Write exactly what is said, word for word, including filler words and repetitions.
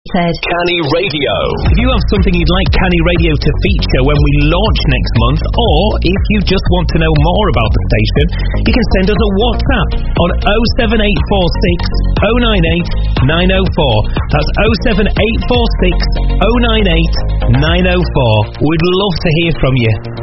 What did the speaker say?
said. Canny Radio. If you have something you'd like Canny Radio to feature when we launch next month, or if you just want to know more about the station, you can send us a WhatsApp on oh seven eight four six oh nine eight nine oh four. That's oh seven eight four six oh nine eight nine oh four. We'd love to hear from you.